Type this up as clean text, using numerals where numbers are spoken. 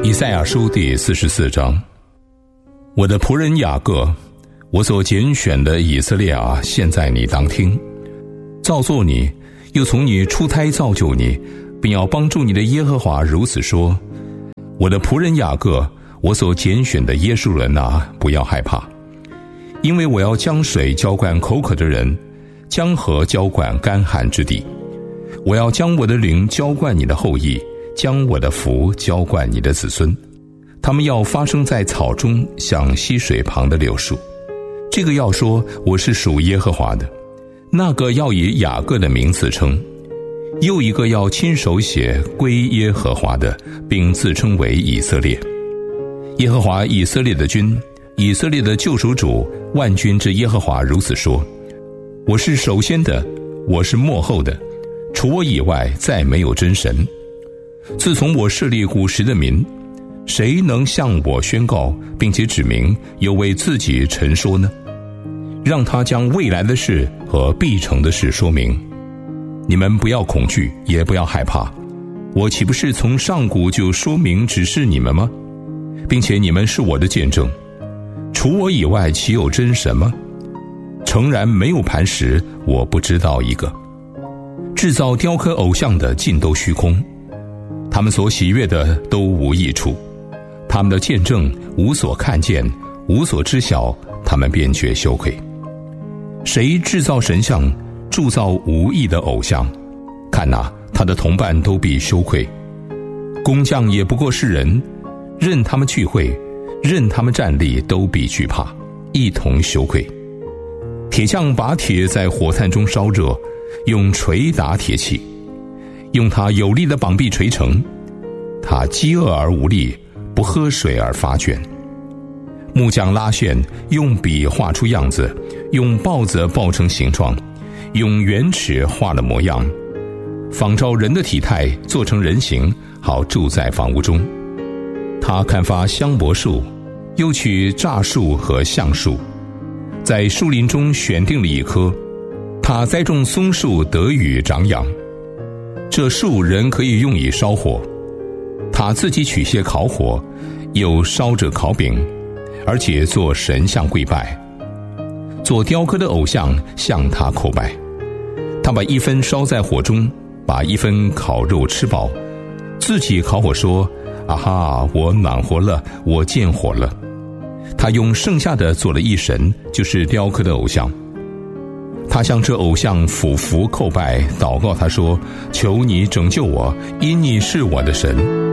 以赛亚书第44章。我的仆人雅各，我所拣选的以色列啊，现在你当听。造作你，又从你出胎造就你，并要帮助你的耶和华如此说：我的仆人雅各，我所拣选的耶稣人啊，不要害怕，因为我要将水浇灌口渴的人，江河浇灌干旱之地。我要将我的灵浇灌你的后裔，将我的福浇灌你的子孙。他们要发生在草中，像溪水旁的柳树。这个要说我是属耶和华的，那个要以雅各的名自称，又一个要亲手写归耶和华的，并自称为以色列。耶和华以色列的君，以色列的救赎主，万军之耶和华如此说：我是首先的，我是末后的，除我以外再没有真神。自从我设立古时的民，谁能向我宣告并且指明，又为自己陈说呢？让他将未来的事和必成的事说明。你们不要恐惧，也不要害怕，我岂不是从上古就说明指示你们吗？并且你们是我的见证。除我以外岂有真神吗？诚然没有磐石，我不知道一个。制造雕刻偶像的尽都虚空，他们所喜悦的都无益处，他们的见证无所看见，无所知晓，他们便觉羞愧。谁制造神像，铸造无益的偶像，看哪，他的同伴都必羞愧。工匠也不过是人，任他们聚会，任他们站立，都必惧怕，一同羞愧。铁匠把铁在火炭中烧热，用锤打铁器，用他有力的膀臂锤成。他饥饿而无力，不喝水而发倦。木匠拉线，用笔画出样子，用刨子刨成形状，用圆尺画了模样，仿照人的体态，做成人形，好住在房屋中。他砍伐香柏树，又取柞树和橡树，在树林中选定了一棵。他栽种松树，得雨长养。这树人可以用以烧火，他自己取些烤火，又烧着烤饼，而且做神像跪拜，做雕刻的偶像向他叩拜。他把一分烧在火中，把一分烤肉吃饱，自己烤火说：啊哈，我暖和了，我见火了。他用剩下的做了一神，就是雕刻的偶像。他向这偶像俯伏叩拜，祷告他说：求你拯救我，因你是我的神。